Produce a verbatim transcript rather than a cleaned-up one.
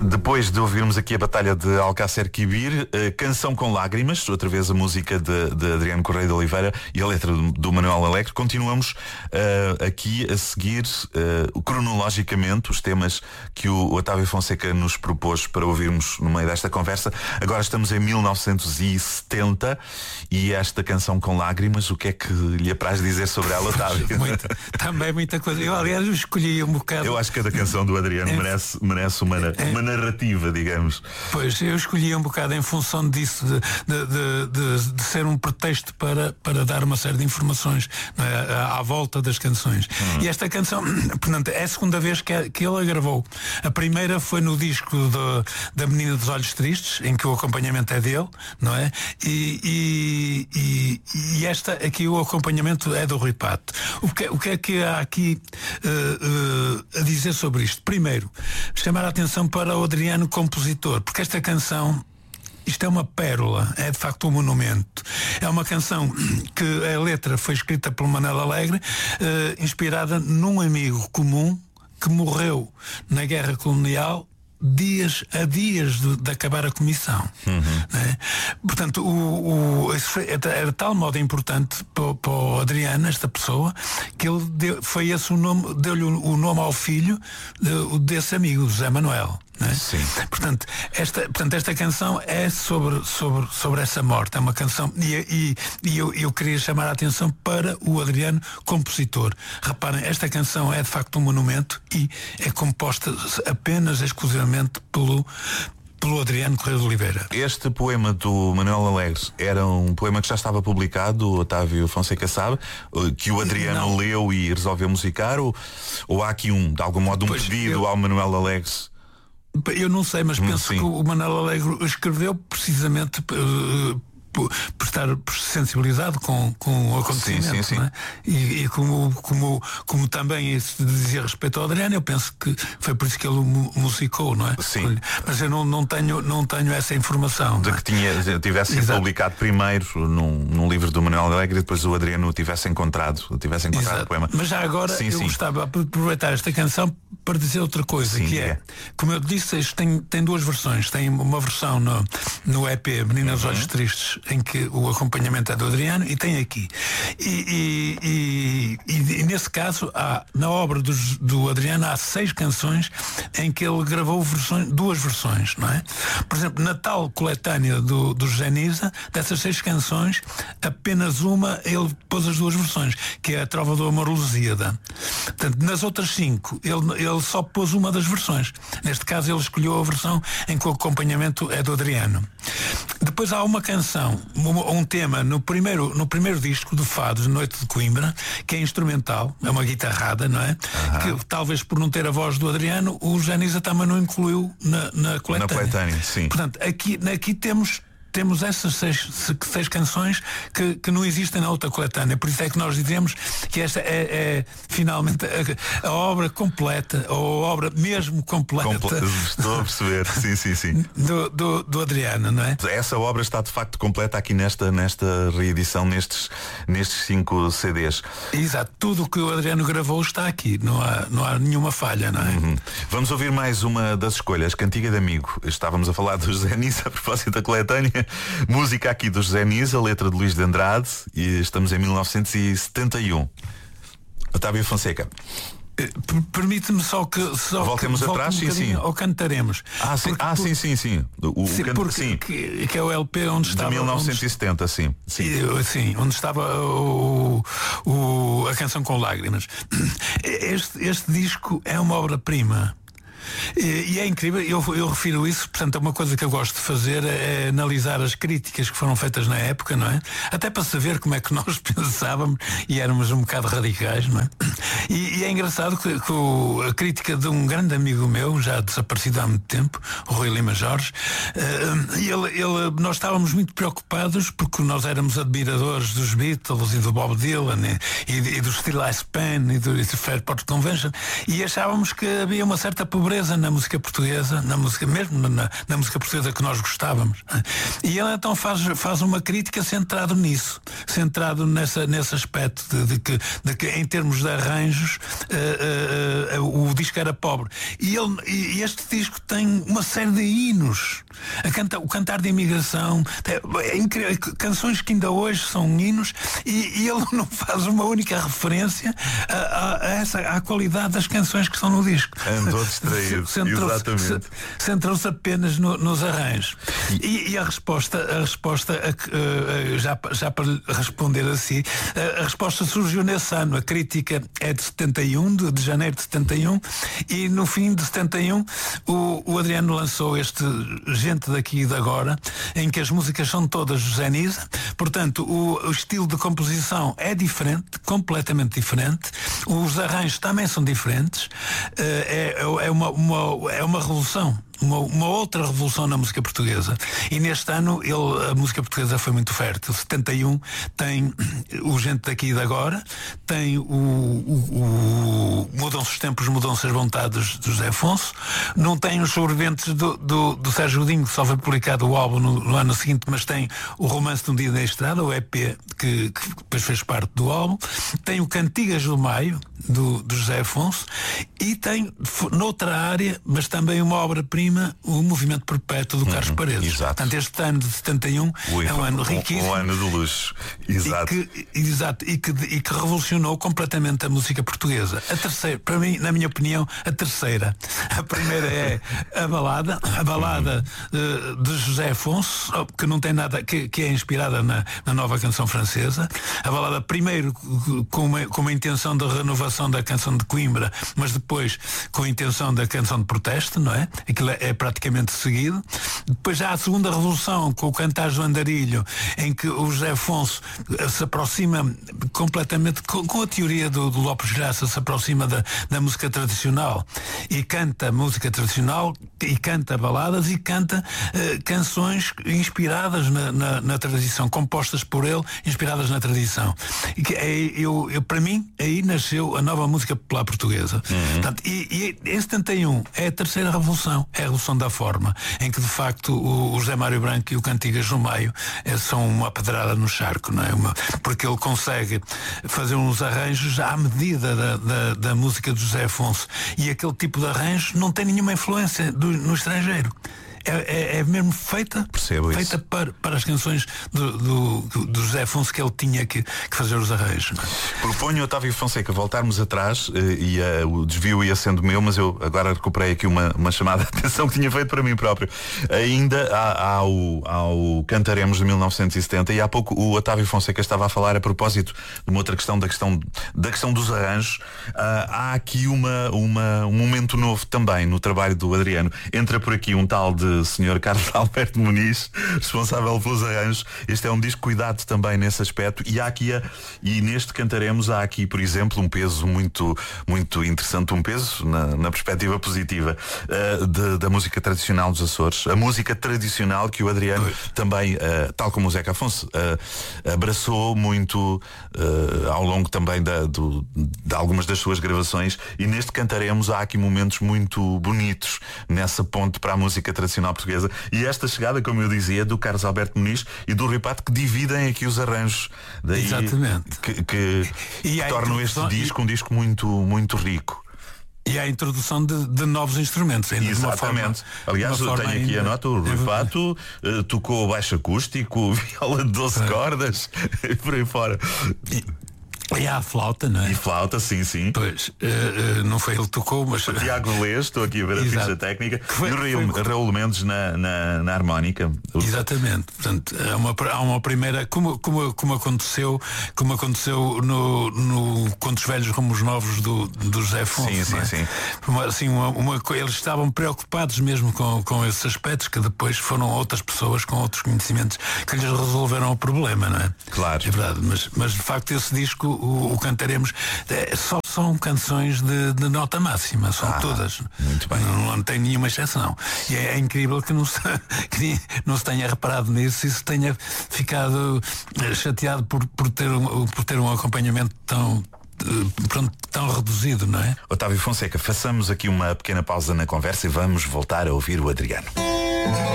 Depois de ouvirmos aqui a Batalha de Alcácer Quibir, uh, Canção com Lágrimas, outra vez a música de, de Adriano Correia de Oliveira e a letra do, do Manuel Alegre, continuamos uh, aqui a seguir uh, cronologicamente os temas que o Otávio Fonseca nos propôs para ouvirmos no meio desta conversa. Agora estamos em mil novecentos e setenta e esta Canção com Lágrimas, o que é que lhe apraz dizer sobre ela, Otávio? Muita, também muita coisa. Eu, aliás, eu escolhi um bocado. Eu acho que cada canção do Adriano merece, merece uma, uma narrativa, digamos. Pois, eu escolhi um bocado em função disso, de, de, de, de, de ser um pretexto para, para dar uma série de informações, não é, à, à volta das canções. Hum. E esta canção, portanto, é a segunda vez que, é, que ele a gravou. A primeira foi no disco de, da Menina dos Olhos Tristes, em que o acompanhamento é dele, não é? E, e, e, e esta aqui, o acompanhamento é do Rui Pato. O que, o que é que há aqui uh, uh, a dizer sobre isto? Primeiro, chamar a atenção para o Adriano compositor, porque esta canção, isto é uma pérola, é de facto um monumento. É uma canção que a letra foi escrita pelo Manuel Alegre, uh, inspirada num amigo comum que morreu na guerra colonial dias a dias de, de acabar a comissão. Uhum. Né? Portanto, o, o, era, era tal modo importante para, para o Adriano, esta pessoa, que ele deu, foi esse o nome, deu-lhe o, o nome ao filho de, desse amigo, José Manuel. Né? Sim. Portanto, esta, portanto, esta canção é sobre, sobre, sobre essa morte. É uma canção. E, e, e eu, eu queria chamar a atenção para o Adriano compositor. Reparem, esta canção é de facto um monumento e é composta apenas, exclusivamente pelo. pelo Adriano Correia de Oliveira. Este poema do Manuel Alegre era um poema que já estava publicado, o Otávio Fonseca sabe, que o Adriano Não. leu e resolveu musicar, ou, ou há aqui um, de algum modo, um pois pedido eu... ao Manuel Alegre? Eu não sei, mas penso Sim. que o Manuel Alegre escreveu precisamente uh, por, por estar sensibilizado com, com o acontecimento. Sim, sim, sim. Não é? E, e como, como, como também isso dizia respeito ao Adriano, eu penso que foi por isso que ele mu- musicou, não é? Sim. Mas eu não, não, tenho, não tenho essa informação. De que tinha, tivesse sido publicado primeiro num, num livro do Manuel Alegre e depois o Adriano o tivesse encontrado, tivesse encontrado Exato. o poema. Mas já agora sim, eu sim. gostava de aproveitar esta canção para dizer outra coisa, sim, que é, é, como eu disse, isto tem, tem duas versões. Tem uma versão no, no E P Menina dos uhum. Olhos Tristes, em que o acompanhamento é do Adriano, e tem aqui. E, e, e, e, e nesse caso, há, na obra do, do Adriano, há seis canções em que ele gravou versões, duas versões, não é? Por exemplo, na tal coletânea do, do Geniza, dessas seis canções, apenas uma ele pôs as duas versões, que é a Trova do Amor Lusíada. Portanto, nas outras cinco, ele, ele só pôs uma das versões. Neste caso, ele escolheu a versão em que o acompanhamento é do Adriano. Depois há uma canção, um tema no primeiro, no primeiro disco do Fados, Noite de Coimbra, que é instrumental, é uma guitarrada, não é? Uhum. Que talvez por não ter a voz do Adriano, o Geniza também não incluiu na, na coletânea. Na coletânea, sim. Portanto, aqui, aqui temos temos essas seis, seis canções que, que não existem na outra coletânea. Por isso é que nós dizemos que esta é, é finalmente a, a obra completa, ou a obra mesmo completa. Comple- Estou a perceber, sim, sim, sim. Do, do, do Adriano, não é? Essa obra está de facto completa aqui nesta, nesta reedição, nestes, nestes cinco C Ds. Exato, tudo o que o Adriano gravou está aqui, não há, não há nenhuma falha, não é? Uhum. Vamos ouvir mais uma das escolhas, Cantiga de Amigo. Estávamos a falar do José Nisa a propósito da coletânea. Música aqui do José Nisa, letra de Luís de Andrade, e estamos em mil novecentos e setenta e um. Otávio Fonseca. Permite-me só que só voltemos que, atrás, um sim, sim. Ou cantaremos. Ah, sim, porque, ah, sim, sim, sim. O, sim, o, porque, sim. Que, que é o L P onde estava. De mil novecentos e setenta, onde, sim. Sim. Sim, onde estava o, o, a canção com lágrimas. Este, este disco é uma obra-prima. E, e é incrível, eu, eu refiro isso, portanto, é uma coisa que eu gosto de fazer, é analisar as críticas que foram feitas na época, não é? Até para saber como é que nós pensávamos e éramos um bocado radicais, não é? E, e é engraçado que, que o, a crítica de um grande amigo meu, já desaparecido há muito tempo, o Rui Lima Jorge, uh, ele, ele, nós estávamos muito preocupados porque nós éramos admiradores dos Beatles e do Bob Dylan e, e, e do Still I Span e do, e do Fairport Convention, e achávamos que havia uma certa pobreza pobreza na música portuguesa, na música, mesmo na, na música portuguesa que nós gostávamos. E ele então faz, faz uma crítica centrado nisso, centrado nessa, nesse aspecto de, de, que, de que em termos de arranjos uh, uh, uh, o disco era pobre. E, ele, e este disco tem uma série de hinos. A canta, o Cantar de Imigração, é incrível, canções que ainda hoje são hinos, e, e ele não faz uma única referência a, a, a essa, à qualidade das canções que estão no disco. Andou distraído. Centrou-se, centrou-se apenas no, nos arranjos. E, e a resposta, a resposta a, a, já, já para responder assim, a, a resposta surgiu nesse ano. A crítica é de setenta e um, de, de janeiro de setenta e um, e no fim de setenta e um o, o Adriano lançou este Gente Daqui e de Agora, em que as músicas são todas José Nisa. Portanto, o, o estilo de composição é diferente, completamente diferente. Os arranjos também são diferentes. É, é, uma, uma, é uma revolução. Uma, uma outra revolução na música portuguesa. E neste ano ele, a música portuguesa foi muito fértil. setenta e um tem o Gente Daqui e de Agora, tem o, o, o Mudam-se os Tempos, Mudam-se as Vontades de José Afonso, não tem os sobreviventes do, do, do Sérgio Godinho, que só foi publicado o álbum no, no ano seguinte, mas tem o Romance de um Dia da Estrada, o E P, que, que depois fez parte do álbum, tem o Cantigas do Maio, do, do José Afonso, e tem noutra área, mas também uma obra-prima, o Movimento Perpétuo do Carlos uhum, Paredes. Exato. Portanto, este ano de setenta e um Ui, é um ano riquíssimo. Um ano de luxo. Exato. E que, exato, e que, e que revolucionou completamente a música portuguesa. A terceira, para mim, na minha opinião, a terceira. A primeira é a balada, a balada uhum. uh, de José Afonso, que não tem nada, que, que é inspirada na, na nova canção francesa. A balada, primeiro, com uma, com uma intenção de renovação da canção de Coimbra, mas depois com a intenção da canção de protesto, não é? Aquilo é, é praticamente seguido. Depois já há a segunda revolução, com o Cantar do Andarilho, em que o José Afonso se aproxima completamente, com, com a teoria do, do Lopes Graça, se aproxima da, da música tradicional e canta música tradicional, e canta baladas, e canta uh, canções inspiradas na, na, na tradição, compostas por ele, inspiradas na tradição. E que é, eu, eu, para mim, aí nasceu a nova música popular portuguesa. Uhum. Portanto, e, e em setenta e um é a terceira revolução, é a revolução da forma, em que de facto o, o José Mário Branco e o Cantigas do Maio é, são uma pedrada no charco, não é? Uma, porque ele consegue fazer uns arranjos à medida da, da, da música de José Afonso, e aquele tipo de arranjo não tem nenhuma influência do, no estrangeiro. É, é, é mesmo feita, feita para, para as canções do, do, do José Afonso, que ele tinha que, que fazer os arranjos. Proponho, Otávio Fonseca, voltarmos atrás, e uh, o desvio ia sendo meu, mas eu agora recuperei aqui uma, uma chamada de atenção que tinha feito para mim próprio. Ainda há, há, o, há o Cantaremos de mil novecentos e setenta, e há pouco o Otávio Fonseca estava a falar a propósito de uma outra questão, da questão, da questão dos arranjos. Uh, há aqui uma, uma, um momento novo também no trabalho do Adriano. Entra por aqui um tal de senhor Carlos Alberto Muniz, responsável pelos arranjos. Este é um disco cuidado também nesse aspecto, e há aqui a, e neste Cantaremos há aqui, por exemplo, um peso muito, muito interessante, um peso na, na perspectiva positiva uh, de, da música tradicional dos Açores, a música tradicional que o Adriano pois. também, uh, tal como o Zeca Afonso, uh, abraçou muito uh, ao longo também da, do, de algumas das suas gravações, e neste Cantaremos há aqui momentos muito bonitos nessa ponte para a música tradicional portuguesa, e esta chegada, como eu dizia, do Carlos Alberto Muniz e do Rui Pato, que dividem aqui os arranjos. Daí exatamente. Que, que, que tornam este disco um disco muito, muito rico. E a introdução de, de novos instrumentos. Ainda exatamente. Forma, Aliás, eu tenho aqui ainda... a nota, o Rui Pato uh, tocou baixo acústico, viola de doze é. cordas e por aí fora. E... E há a flauta, não é? E flauta, sim, sim. Pois, uh, uh, não foi ele que tocou, mas... O Tiago Lês, estou aqui a ver a ficha técnica. Foi, e o Raul, foi... Raul Mendes na, na, na harmónica. Exatamente. Portanto, há uma, há uma primeira... Como, como, como aconteceu, como aconteceu no, no Contos Velhos como os Novos do, do José Afonso. Sim, sim, é? sim. Uma, assim, uma, uma, eles estavam preocupados mesmo com, com esses aspectos, que depois foram outras pessoas com outros conhecimentos que lhes resolveram o problema, não é? Claro. É verdade, mas, mas de facto esse disco, o, o Cantaremos, é, só são canções de, de nota máxima, são ah, todas. Muito bem. Não, não tem nenhuma exceção. E é, é incrível que não, se, que não se tenha reparado nisso e se tenha ficado chateado por, por, ter, um, por ter um acompanhamento tão pronto, tão reduzido, não é? Otávio Fonseca, façamos aqui uma pequena pausa na conversa e vamos voltar a ouvir o Adriano.